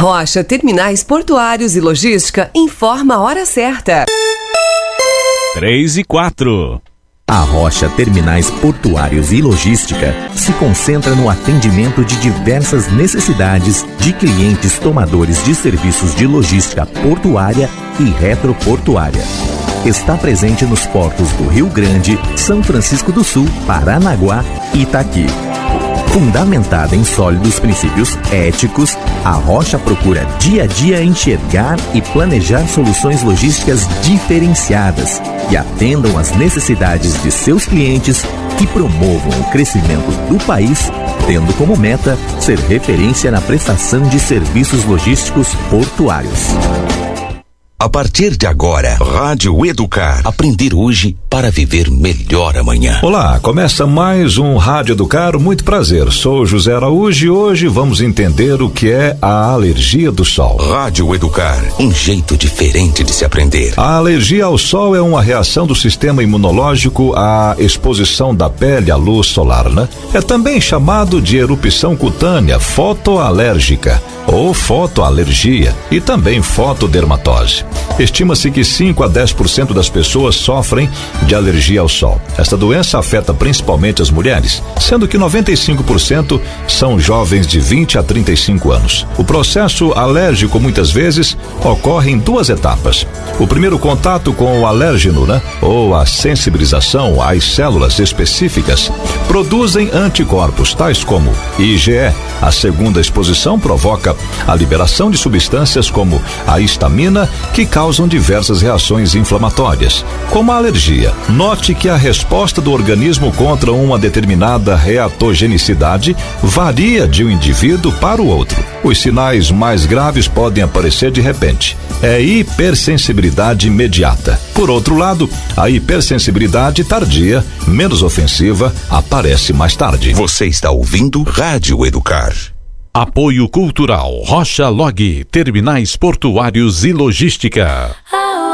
Rocha Terminais Portuários e Logística informa a hora certa. 3:04. A Rocha Terminais Portuários e Logística se concentra no atendimento de diversas necessidades de clientes tomadores de serviços de logística portuária e retroportuária. Está presente nos portos do Rio Grande, São Francisco do Sul, Paranaguá e Itaqui. Fundamentada em sólidos princípios éticos, a Rocha procura dia a dia enxergar e planejar soluções logísticas diferenciadas que atendam às necessidades de seus clientes e promovam o crescimento do país, tendo como meta ser referência na prestação de serviços logísticos portuários. A partir de agora, Rádio Educar. Aprender hoje para viver melhor amanhã. Olá, começa mais um Rádio Educar. Muito prazer, sou José Araújo e hoje vamos entender o que é a alergia do sol. Rádio Educar, um jeito diferente de se aprender. A alergia ao sol é uma reação do sistema imunológico à exposição da pele à luz solar, né? É também chamado de erupção cutânea fotoalérgica ou fotoalergia e também fotodermatose. Estima-se que 5 a 10% das pessoas sofrem de alergia ao sol. Esta doença afeta principalmente as mulheres, sendo que 95% são jovens de 20 a 35 anos. O processo alérgico muitas vezes ocorre em 2 etapas. O primeiro contato com o alérgeno, ou a sensibilização às células específicas, produzem anticorpos tais como IgE. A segunda exposição provoca a liberação de substâncias como a histamina, que causam diversas reações inflamatórias, como a alergia. Note que a resposta do organismo contra uma determinada reatogenicidade varia de um indivíduo para o outro. Os sinais mais graves podem aparecer de repente. É hipersensibilidade imediata. Por outro lado, a hipersensibilidade tardia, menos ofensiva, aparece mais tarde. Você está ouvindo Rádio Educar. Apoio Cultural Rocha Log, Terminais Portuários e Logística.